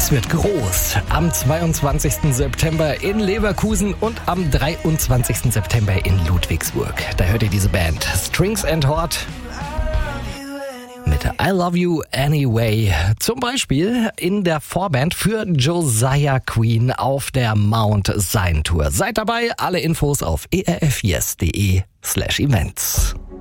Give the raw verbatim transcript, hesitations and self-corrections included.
Es wird groß. Am zweiundzwanzigsten September in Leverkusen und am dreiundzwanzigsten September in Ludwigsburg. Da hört ihr diese Band Strings and Hort mit I Love You Anyway. Zum Beispiel in der Vorband für Josiah Queen auf der Mount Zion Tour. Seid dabei, alle Infos auf erfyes.de slash events.